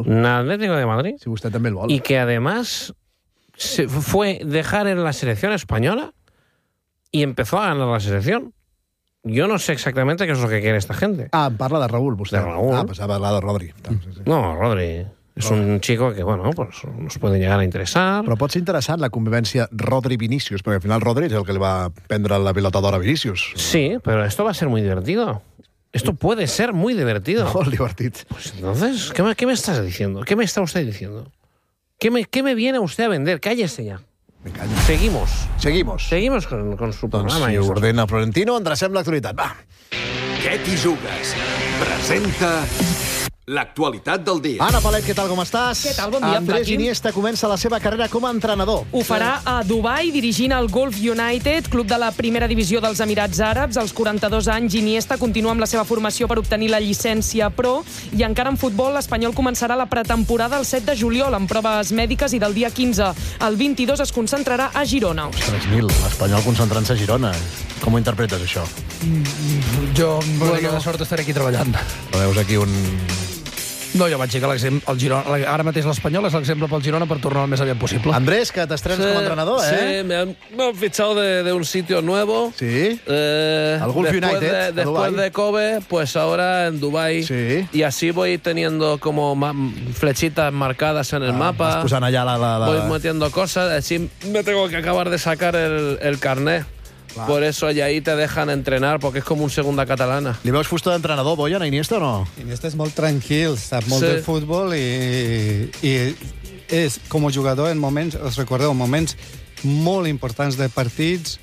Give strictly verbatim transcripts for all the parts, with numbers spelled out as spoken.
Atlético de Madrid. Si usted también lo Y que además se fue dejar en la selección española y empezó a ganar la selección. Yo no sé exactamente qué es lo que quiere esta gente. Ah, em parla de Raúl, vostè. De Raúl. Ah, pensava parlar de Rodri. Sí, sí. No, Rodri es un chico que, bueno, pues nos puede llegar a interesar. Però pot ser interessant la convivència Rodri-Vinícius, perquè al final Rodri és el que li va prendre la pilota d'or a Vinícius. Sí, pero esto va a ser muy divertido. Esto puede ser muy divertido. Molt divertit. Pues entonces, ¿qué me, qué me estás diciendo? ¿Qué me está usted diciendo? ¿Qué me, qué me viene usted a vender? Cállese ya. Me callo. Seguimos. Seguimos. Seguimos con, con su Doncs programa. si ho ordena Florentino, endrecem l'actualitat. Va. Què t'hi jugues? Presenta l'actualitat del dia. Anna Palet, què tal, com estàs? Què tal? Bon dia, Andrés Flaquín. Iniesta comença la seva carrera com a entrenador. Ho farà a Dubai, dirigint el Gulf United, club de la primera divisió dels Emirats Àrabs. Als quaranta-dos anys, Iniesta continua amb la seva formació per obtenir la llicència pro, i encara en futbol, l'Espanyol començarà la pretemporada el set de juliol, amb proves mèdiques, i del dia quinze al vint-i-dos es concentrarà a Girona. tres mil, l'Espanyol concentrant-se a Girona. Com ho interpretes, això? Jo, bueno, de sort, estaré aquí treballant. Però veus aquí un... No, jo vaig dir que l'exemple, el Girona, ara mateix l'Espanyol és l'exemple pel Girona per tornar el més aviat possible. Andrés, que t'estrenes como entrenador, ¿eh? Sí, me han, me han fichado de, de un sitio nuevo. Sí. Eh, Al Gulf después United, de, a después Dubái. de Kobe, pues ahora en Dubái. Sí. Y así voy teniendo como ma- flechitas marcadas en el Ah, mapa. vas posant allà la... la, la... Voy metiendo cosas. Así me tengo que acabar de sacar el, el carnet. Clar. Por eso y ahí te dejan entrenar, porque es como un segunda catalana. Li veus fusta d'entrenador, Boyan, a Iniesta o no? Iniesta és molt tranquil, sap molt Sí. de futbol i, i és, com a jugador, en moments, us recordeu, moments molt importants de partits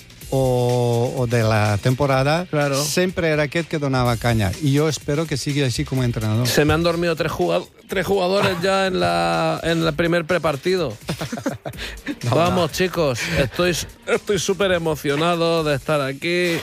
o, o de la temporada, Claro. sempre era aquest que donava canya. I jo espero que sigui així com a entrenador. Se me han dormido tres, jugad- tres jugadores ya en la en el primer prepartido. Vamos, chicos, estoy estoy súper emocionado de estar aquí.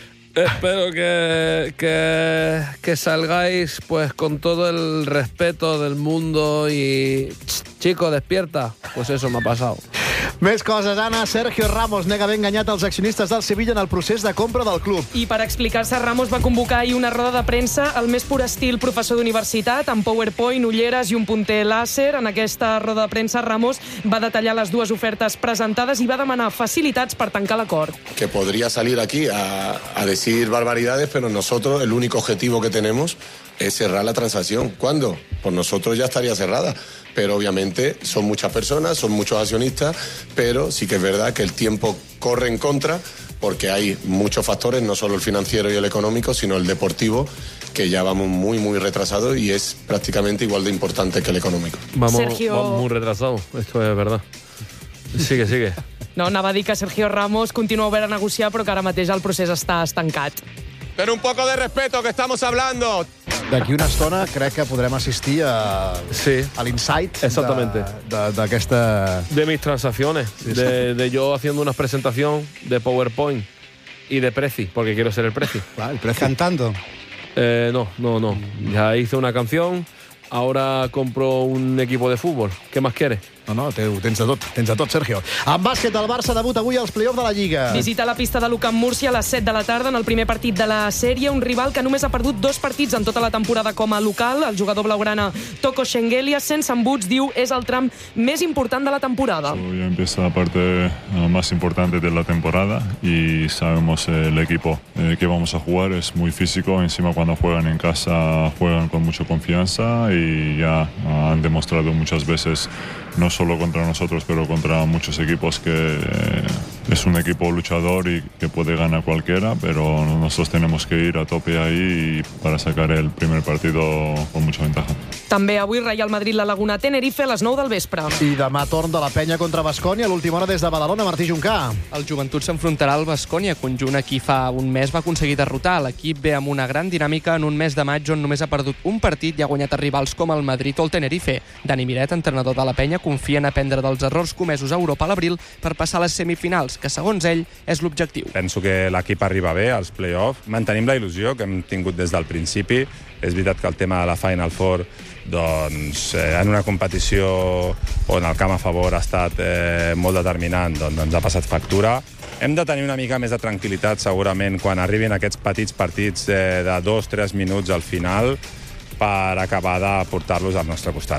Espero que, que, que salgáis pues con todo el respeto del mundo y... Chico, despierta. Pues eso me ha pasado. Més coses, Anna. Sergio Ramos nega haver enganyat els accionistes del Sevilla en el procés de compra del club. I per explicar-se, Ramos va convocar ahir una roda de premsa al més pur estil professor d'universitat, amb PowerPoint, ulleres i un punter làser. En aquesta roda de premsa, Ramos va detallar les dues ofertes presentades i va demanar facilitats per tancar l'acord. Que podría salir aquí a, a decir barbaridades, pero nosotros el único objetivo que tenemos es cerrar la transacción. ¿Cuándo? Pues nosotros ya estaría cerrada. Pero obviamente son muchas personas, son muchos accionistas, pero sí que es verdad que el tiempo corre en contra porque hay muchos factores, no solo el financiero y el económico, sino el deportivo, que ya vamos muy, muy retrasados y es prácticamente igual de importante que el económico. Vamos, Sergio- vamos muy retrasados, esto es verdad. Sigue, sigue. No, anava a dir que Sergio Ramos continua obert a negociar, però que ara mateix el procés està estancat. Pero un poco de respeto, que estamos hablando. D'aquí una estona crec que podrem assistir a, Sí. a l'insight Exactamente. de- de- d'aquesta... De mis transacciones, de, de yo haciendo una presentación de PowerPoint y de Prezi, porque quiero ser el Prezi. Clar, el precio. Cantando. Eh, no, no, no. Ya hice una canción, ahora compro un equipo de fútbol. ¿Qué más quieres? No, no, té, ho tens de tot, tens de tot, Sergio. En bàsquet, el Barça debut avui als play-off de la Lliga. Visita la pista de l'U Camp Múrcia a les set de la tarda en el primer partit de la sèrie, un rival que només ha perdut dos partits en tota la temporada com a local. El jugador blaugrana Toko Shengelia, sense embuts, diu és el tram més important de la temporada. Ya empieza la parte eh, más importante de la temporada y sabemos eh, el equipo eh, que vamos a jugar es muy físico. Encima cuando juegan en casa juegan con mucha confianza y ya ah, han demostrado muchas veces, no solo contra nosotros, pero contra muchos equipos, que eh, es un equipo luchador y que puede ganar cualquiera, pero nosotros tenemos que ir a tope ahí para sacar el primer partido con mucha ventaja. També avui Real Madrid la Laguna Tenerife a les nou del vespre. I demà torn de la penya contra Baskonia, a l'última hora des de Badalona, Martí Juncà. El Joventut s'enfrontarà al Baskonia, conjunt a qui fa un mes va aconseguir derrotar. L'equip ve amb una gran dinàmica en un mes de maig on només ha perdut un partit i ha guanyat a rivals com el Madrid o el Tenerife. Dani Miret, entrenador de la penya, confia en aprendre dels errors comesos a Europa a l'abril per passar a les semifinals, que segons ell és l'objectiu. Penso que l'equip arriba bé als play-off. Mantenim la il·lusió que hem tingut des del principi. És veritat que el tema de la Final Four, doncs, eh, en una competició on el camp a favor ha estat eh, molt determinant, doncs ens ha passat factura. Hem de tenir una mica més de tranquil·litat, segurament, quan arribin aquests petits partits eh, de dos o tres minuts al final, per acabar de portar-los al nostre costat.